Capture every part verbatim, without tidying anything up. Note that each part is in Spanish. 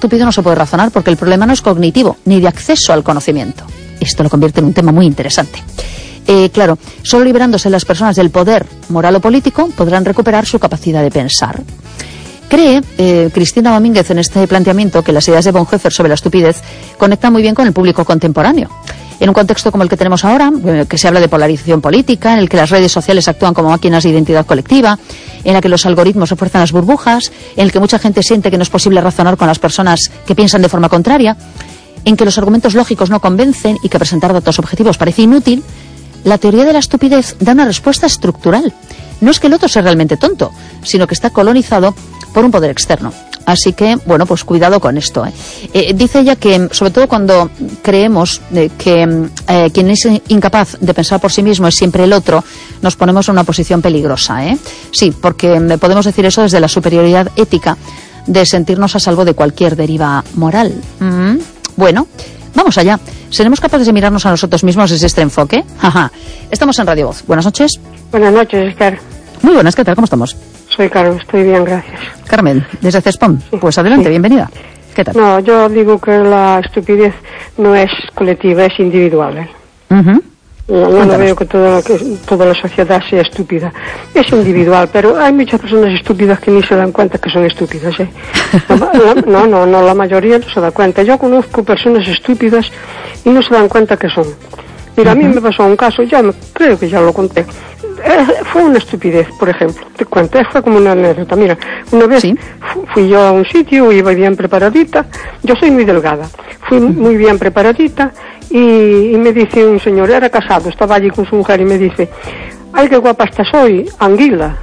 estúpido no se puede razonar porque el problema no es cognitivo, ni de acceso al conocimiento. Esto lo convierte en un tema muy interesante. Eh, claro, solo liberándose las personas del poder moral o político podrán recuperar su capacidad de pensar. Cree eh, Cristina Domínguez en este planteamiento que las ideas de Bonhoeffer sobre la estupidez conectan muy bien con el público contemporáneo. En un contexto como el que tenemos ahora, eh, que se habla de polarización política, en el que las redes sociales actúan como máquinas de identidad colectiva, en la que los algoritmos refuerzan las burbujas, en el que mucha gente siente que no es posible razonar con las personas que piensan de forma contraria, en que los argumentos lógicos no convencen y que presentar datos objetivos parece inútil, la teoría de la estupidez da una respuesta estructural. No es que el otro sea realmente tonto, sino que está colonizado por un poder externo. Así que, bueno, pues cuidado con esto. ¿eh? Eh, dice ella que, sobre todo cuando creemos eh, que eh, quien es incapaz de pensar por sí mismo es siempre el otro, nos ponemos en una posición peligrosa. ¿eh? Sí, porque eh, podemos decir eso desde la superioridad ética de sentirnos a salvo de cualquier deriva moral. Mm-hmm. Bueno, vamos allá. ¿Seremos capaces de mirarnos a nosotros mismos desde este enfoque? Ajá. Estamos en Radio Voz. Buenas noches. Buenas noches, Esther. Muy buenas, ¿qué tal? ¿Cómo estamos? Soy Carmen, estoy bien, gracias. Carmen, desde CESPOM. Sí. Pues adelante, sí. Bienvenida. ¿Qué tal? No, yo digo que la estupidez no es colectiva, es individual. ¿eh? Uh-huh. Yo, yo no veo que toda, que toda la sociedad sea estúpida. Es individual, pero hay muchas personas estúpidas que ni se dan cuenta que son estúpidas. ¿eh? No, no, no, la mayoría no se da cuenta. Yo conozco personas estúpidas y no se dan cuenta que son. Mira, uh-huh. a mí me pasó un caso, ya me, creo que ya lo conté. Eh, fue una estupidez, por ejemplo. Te cuento, fue como una anécdota. Mira, una vez ¿Sí? fui yo a un sitio, iba bien preparadita. Yo soy muy delgada. Fui uh-huh. muy bien preparadita y, y me dice un señor, era casado, estaba allí con su mujer y me dice, ay, qué guapa estás hoy, Anguila.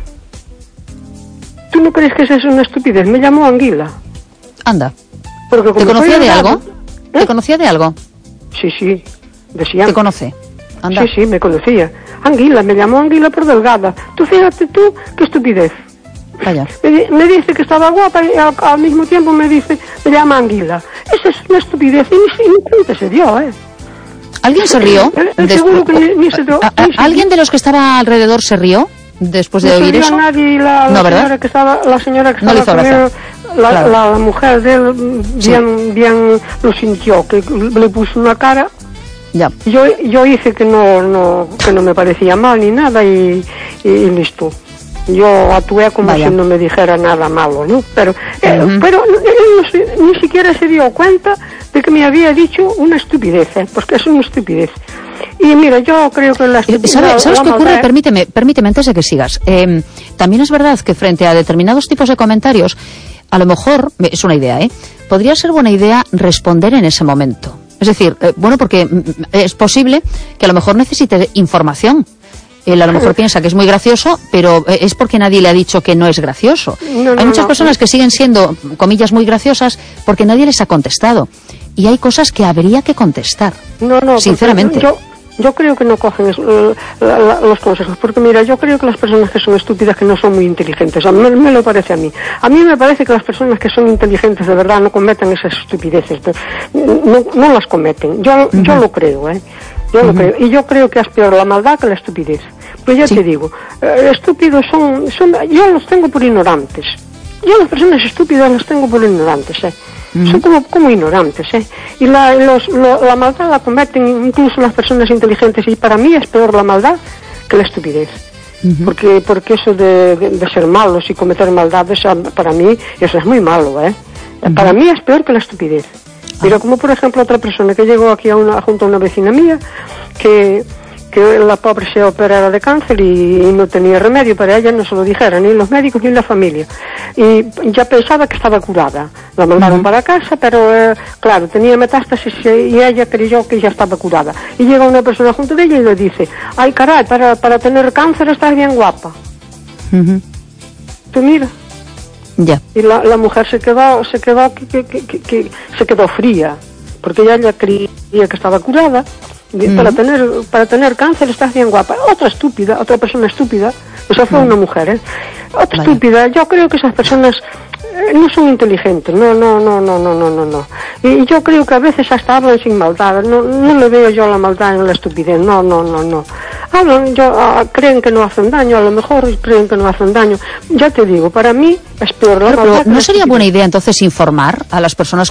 ¿Tú no crees que esa es una estupidez? Me llamó Anguila. Anda. Porque ¿Te conocía de algo? ¿Eh? ¿Te conocía de algo? Sí, sí. Decían. ¿Te conoce? Anda. Sí, sí, me conocía. Anguila, me llamó Anguila por delgada. Tú fíjate tú, qué estupidez. Vaya. Me, me dice que estaba guapa y al, al mismo tiempo me dice, me llama Anguila. Esa es una estupidez y ni, ni cuenta se dio, ¿eh? ¿Alguien se rió? Eh, seguro que ni, ni se dio. ¿A, a, ni ¿Alguien de los que estaba alrededor se rió después de no oír se eso? Nadie, la, la no, ¿verdad? Señora que estaba, la señora que no estaba le hizo conmigo, la, claro. la, la mujer de él bien, sí. bien lo sintió, que le puso una cara. Ya. Yo, yo hice que no, no, que no me parecía mal ni nada y, y, y listo. Yo actué como Vaya. si no me dijera nada malo, ¿no? Pero, eh, uh-huh. pero él no, ni siquiera se dio cuenta de que me había dicho una estupidez, ¿eh? Porque es una estupidez. Y mira, yo creo que la estupidez... ¿Sabes, ¿sabes qué ocurre? Ver... Permíteme, permíteme, antes de que sigas. Eh, también es verdad que frente a determinados tipos de comentarios, a lo mejor, es una idea, ¿eh? Podría ser buena idea responder en ese momento. Es decir, eh, bueno, porque es posible que a lo mejor necesite información. Él a lo mejor piensa que es muy gracioso, pero es porque nadie le ha dicho que no es gracioso. No, no, hay muchas no. personas que siguen siendo, comillas, muy graciosas porque nadie les ha contestado. Y hay cosas que habría que contestar. No, no, sinceramente. Yo, yo creo que no cogen es, uh, la, la, los consejos, porque mira, yo creo que las personas que son estúpidas que no son muy inteligentes. A mí me, me lo parece a mí. A mí me parece que las personas que son inteligentes de verdad no cometen esas estupideces. No, no las cometen. Yo, uh-huh. yo lo creo, ¿eh? Yo uh-huh. lo creo. Y yo creo que es peor la maldad que la estupidez. Pues ya sí. te digo, eh, estúpidos son, son... Yo los tengo por ignorantes. Yo las personas estúpidas las tengo por ignorantes, ¿eh? Uh-huh. Son como, como ignorantes, ¿eh? Y la, los, lo, la maldad la cometen incluso las personas inteligentes. Y para mí es peor la maldad que la estupidez. Uh-huh. Porque, porque eso de, de, de ser malos y cometer maldades, para mí, eso es muy malo, ¿eh? Uh-huh. Para mí es peor que la estupidez. Mira, como por ejemplo otra persona que llegó aquí a una, junto a una vecina mía, que, que la pobre se operara de cáncer y, y no tenía remedio, para ella no se lo dijeron, ni los médicos ni la familia. Y ya pensaba que estaba curada. La mandaron uh-huh. para casa, pero eh, claro, tenía metástasis y ella creyó que ya estaba curada. Y llega una persona junto de ella y le dice, ay caray, para, para tener cáncer estás bien guapa. Uh-huh. Tú mira. Ya. Y la, la mujer se quedó, se quedó, que, que, que, que, se quedó fría, porque ella ya creía que estaba curada. Uh-huh. Para tener, para tener cáncer estás bien guapa. Otra estúpida, otra persona estúpida, esa fue uh-huh. una mujer, ¿eh? Otra Vaya. estúpida, yo creo que esas personas eh, no son inteligentes, no, no, no, no, no, no, no, no. Y yo creo que a veces hasta hablan sin maldad, no, no le veo yo la maldad en la estupidez, no, no, no, no. Hablan, yo, uh, creen que no hacen daño, a lo mejor creen que no hacen daño. Ya te digo, para mí es peor la pero, maldad. pero ¿no sería buena idea entonces informar a las personas